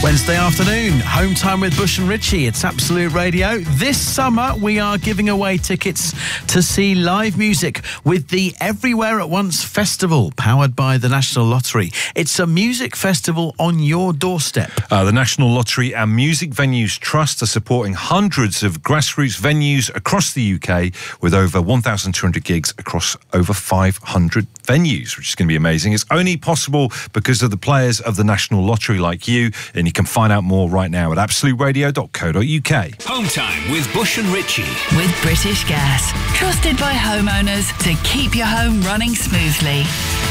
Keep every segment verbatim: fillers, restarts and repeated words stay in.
Wednesday afternoon, home time with Bush and Richie. It's Absolute Radio. This summer, we are giving away tickets to see live music with the Everywhere at Once Festival, powered by the National Lottery. It's a music festival on your doorstep. Uh, the National Lottery and Music Venues Trust are supporting hundreds of grassroots venues across the U K with over one thousand two hundred gigs across over five hundred venues, which is going to be amazing. It's only possible because of the players of the National Lottery like you, and you can find out more right now at absolute radio dot co dot U K. Home time with Bush and Richie. With British Gas. Trusted by homeowners to keep your home running smoothly.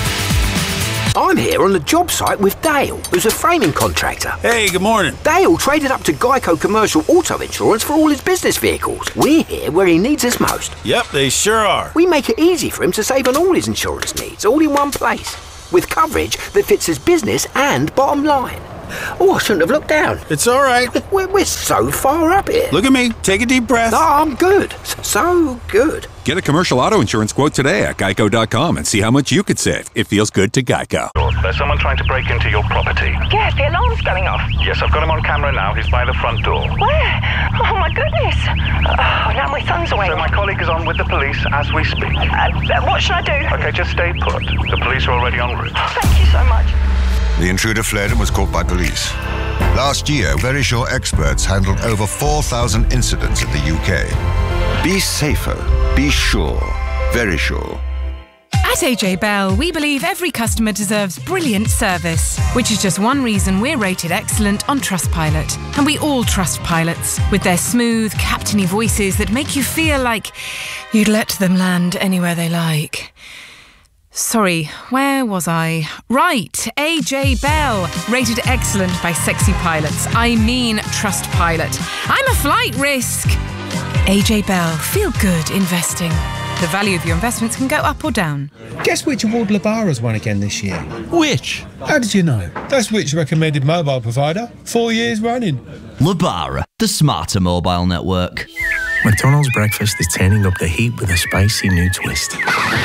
I'm here on the job site with Dale, who's a framing contractor. Hey, good morning. Dale traded up to Geico Commercial Auto Insurance for all his business vehicles. We're here where he needs us most. Yep, they sure are. We make it easy for him to save on all his insurance needs, all in one place, with coverage that fits his business and bottom line. Oh, I shouldn't have looked down. It's all right. We're, we're so far up here. Look at me. Take a deep breath. Oh, I'm good. So good. Get a commercial auto insurance quote today at geico dot com and see how much you could save. It feels good to Geico. There's someone trying to break into your property. Yes, the alarm's going off. Yes, I've got him on camera now. He's by the front door. Where? Oh, my goodness. Oh, now my son's away. So my colleague is on with the police as we speak. Uh, what should I do? Okay, just stay put. The police are already en route. Thank you so much. The intruder fled and was caught by police. Last year, Verisure experts handled over four thousand incidents in the U K. Be safer. Be sure. Verisure. At A J Bell, we believe every customer deserves brilliant service, which is just one reason we're rated excellent on Trustpilot. And we all trust pilots, with their smooth, captainy voices that make you feel like you'd let them land anywhere they like. Sorry, where was I? Right, A J Bell, rated excellent by sexy pilots. I mean Trustpilot. I'm a flight risk. A J Bell, feel good investing. The value of your investments can go up or down. Guess which award Labara's won again this year? Which? How did you know? That's which recommended mobile provider. Four years running. Labara, the smarter mobile network. McDonald's breakfast is turning up the heat with a spicy new twist.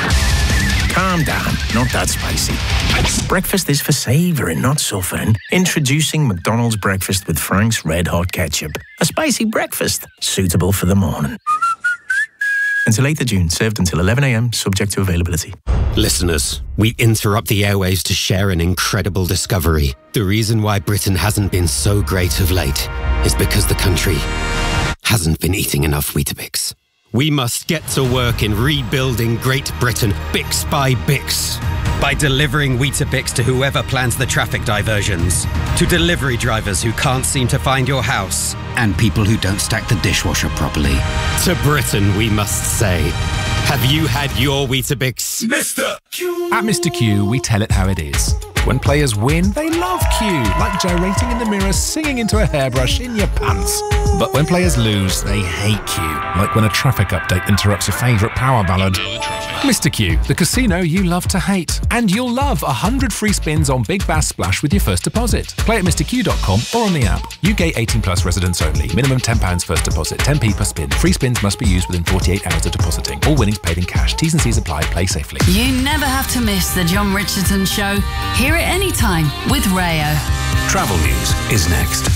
Calm down, not that spicy. Breakfast is for savouring, not suffering. Introducing McDonald's breakfast with Frank's Red Hot Ketchup. A spicy breakfast, suitable for the morning. Until eighth of June, served until eleven a m, subject to availability. Listeners, we interrupt the airwaves to share an incredible discovery. The reason why Britain hasn't been so great of late is because the country hasn't been eating enough Weetabix. We must get to work in rebuilding Great Britain, Bix by Bix. By delivering Weetabix to whoever plans the traffic diversions, to delivery drivers who can't seem to find your house, and people who don't stack the dishwasher properly. To Britain, we must say, have you had your Weetabix? Mister Q! At Mister Q, we tell it how it is. When players win, they love Q, like gyrating in the mirror, singing into a hairbrush in your pants. But when players lose, they hate Q, like when a traffic update interrupts your favourite power ballad. Mister Q, the casino you love to hate. And you'll love one hundred free spins on Big Bass Splash with your first deposit. Play at mister q dot com or on the app. U K eighteen plus residents only. Minimum ten pounds first deposit, ten p per spin. Free spins must be used within forty-eight hours of depositing. All winnings paid in cash. T's and C's apply. Play safely. You never have to miss the John Richardson Show. Hear it anytime with Rayo. Travel news is next.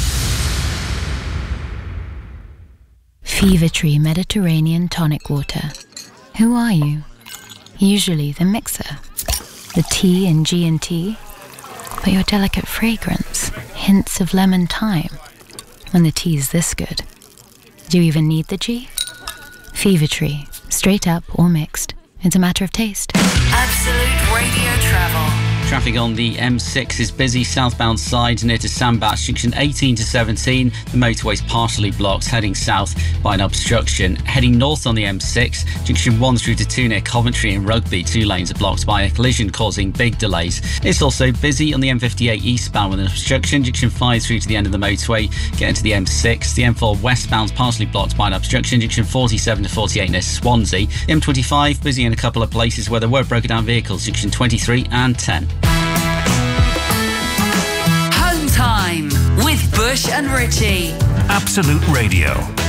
Fever Tree Mediterranean Tonic Water. Who are you? Usually the mixer, the T in G and T, but your delicate fragrance, hints of lemon thyme. When the tea's this good, do you even need the G? Fever Tree, straight up or mixed. It's a matter of taste. Absolute Radio Travel. Traffic on the M six is busy southbound side near to Sandbach junction eighteen to seventeen. The motorway's partially blocked heading south by an obstruction. Heading north on the M six, junction one through to two near Coventry and Rugby, two lanes are blocked by a collision causing big delays. It's also busy on the M fifty-eight eastbound with an obstruction, junction five through to the end of the motorway. Getting to the M six, the M four westbound partially blocked by an obstruction, junction forty-seven to forty-eight near Swansea. The M twenty-five busy in a couple of places where there were broken down vehicles, junction twenty-three and ten. Home time with Bush and Richie. Absolute Radio.